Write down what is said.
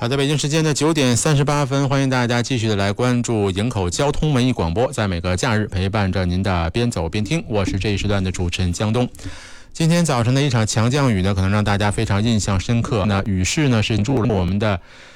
好的，北京时间的9:38，欢迎大家继续的来关注营口交通文艺广播，在每个假日陪伴着您的边走边听，我是这一时段的主持人江东。今天早晨的一场强降雨呢，可能让大家非常印象深刻。那雨势呢是住了我们的